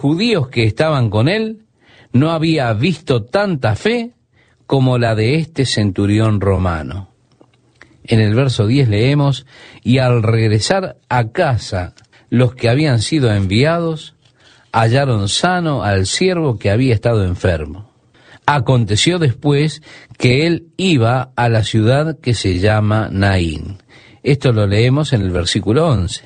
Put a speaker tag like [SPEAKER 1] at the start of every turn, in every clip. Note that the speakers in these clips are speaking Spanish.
[SPEAKER 1] judíos que estaban con él, no había visto tanta fe como la de este centurión romano. En el verso 10 leemos: y al regresar a casa los que habían sido enviados, hallaron sano al siervo que había estado enfermo. Aconteció después que él iba a la ciudad que se llama Naín. Esto lo leemos en el versículo 11.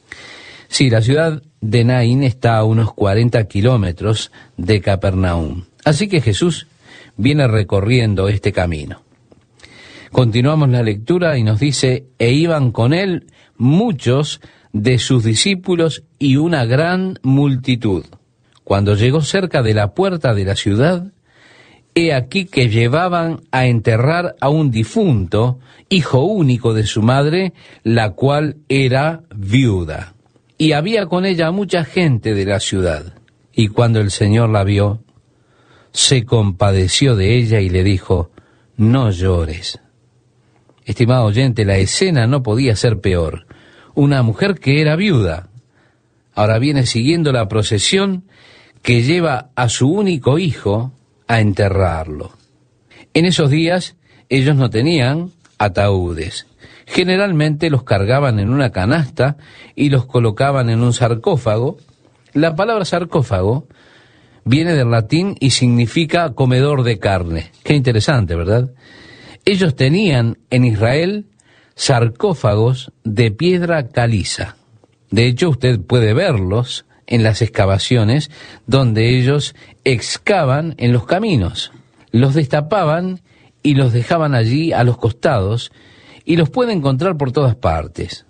[SPEAKER 1] Sí, la ciudad de Naín está a unos 40 kilómetros de Capernaum. Así que Jesús viene recorriendo este camino. Continuamos la lectura y nos dice: e iban con él muchos de sus discípulos y una gran multitud. Cuando llegó cerca de la puerta de la ciudad, he aquí que llevaban a enterrar a un difunto, hijo único de su madre, la cual era viuda. Y había con ella mucha gente de la ciudad. Y cuando el Señor la vio, se compadeció de ella y le dijo: no llores. Estimado oyente, la escena no podía ser peor. Una mujer que era viuda, ahora viene siguiendo la procesión que lleva a su único hijo a enterrarlo. En esos días ellos no tenían ataúdes. Generalmente los cargaban en una canasta y los colocaban en un sarcófago. La palabra sarcófago viene del latín y significa comedor de carne. Qué interesante, ¿verdad? Ellos tenían en Israel sarcófagos de piedra caliza. De hecho, usted puede verlos en las excavaciones donde ellos excavan en los caminos. Los destapaban y los dejaban allí a los costados y los puede encontrar por todas partes.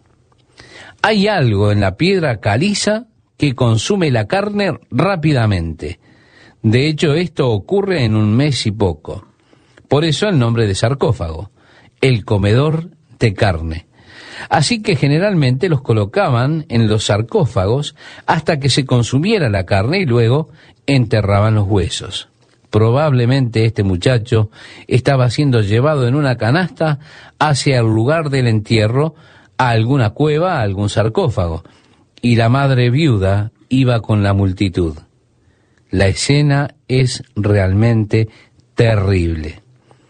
[SPEAKER 1] Hay algo en la piedra caliza que consume la carne rápidamente. De hecho, esto ocurre en un mes y poco. Por eso el nombre de sarcófago, el comedor de carne. Así que generalmente los colocaban en los sarcófagos hasta que se consumiera la carne y luego enterraban los huesos. Probablemente este muchacho estaba siendo llevado en una canasta hacia el lugar del entierro, a alguna cueva, a algún sarcófago, y la madre viuda iba con la multitud. La escena es realmente terrible.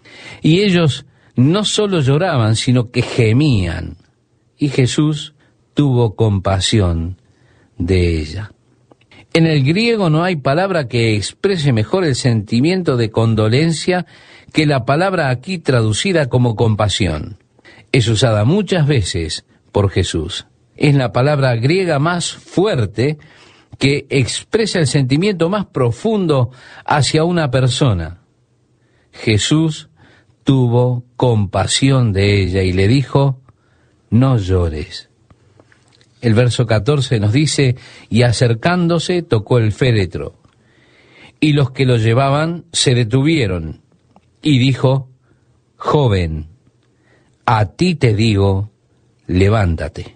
[SPEAKER 1] Y ellos no solo lloraban, sino que gemían. Y Jesús tuvo compasión de ella. En el griego no hay palabra que exprese mejor el sentimiento de condolencia que la palabra aquí traducida como compasión. Es usada muchas veces por Jesús. Es la palabra griega más fuerte que expresa el sentimiento más profundo hacia una persona. Jesús tuvo compasión de ella y le dijo: no llores. El verso 14 nos dice: y acercándose tocó el féretro, y los que lo llevaban se detuvieron, y dijo: joven, a ti te digo, levántate.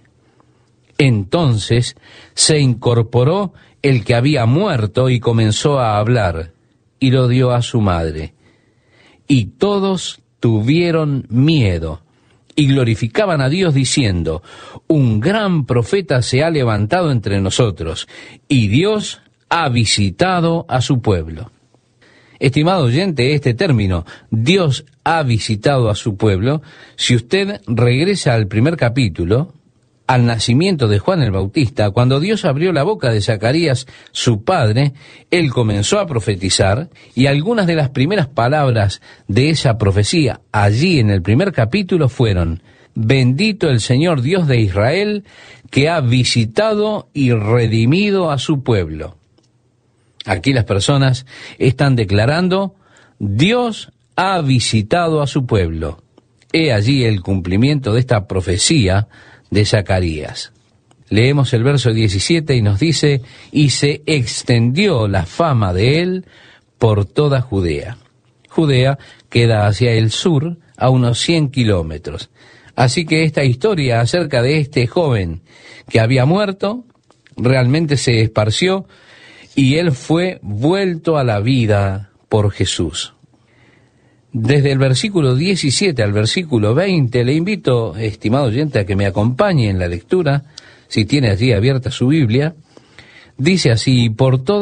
[SPEAKER 1] Entonces se incorporó el que había muerto y comenzó a hablar, y lo dio a su madre. Y todos tuvieron miedo, y glorificaban a Dios diciendo: un gran profeta se ha levantado entre nosotros, y Dios ha visitado a su pueblo. Estimado oyente, este término, Dios ha visitado a su pueblo, si usted regresa al primer capítulo, al nacimiento de Juan el Bautista, cuando Dios abrió la boca de Zacarías, su padre, él comenzó a profetizar, y algunas de las primeras palabras de esa profecía allí en el primer capítulo fueron: bendito el Señor Dios de Israel, que ha visitado y redimido a su pueblo. Aquí las personas están declarando: Dios ha visitado a su pueblo. He allí el cumplimiento de esta profecía de Zacarías. Leemos el verso 17 y nos dice: y se extendió la fama de él por toda Judea. Judea queda hacia el sur a unos 100 kilómetros. Así que esta historia acerca de este joven que había muerto realmente se esparció y él fue vuelto a la vida por Jesús. Desde el versículo 17 al versículo 20, le invito, estimado oyente, a que me acompañe en la lectura, si tiene allí abierta su Biblia. Dice así: por toda